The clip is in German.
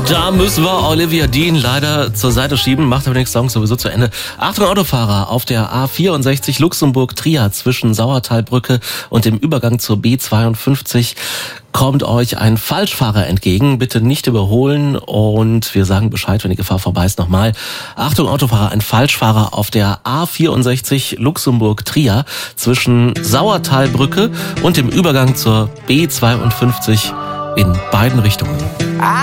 Da müssen wir Olivia Dean leider zur Seite schieben, macht aber den Song sowieso zu Ende. Achtung Autofahrer, auf der A64 Luxemburg-Trier zwischen Sauertalbrücke und dem Übergang zur B52 kommt euch ein Falschfahrer entgegen. Bitte nicht überholen und wir sagen Bescheid, wenn die Gefahr vorbei ist. Nochmal, Achtung Autofahrer, ein Falschfahrer auf der A64 Luxemburg-Trier zwischen Sauertalbrücke und dem Übergang zur B52 in beiden Richtungen.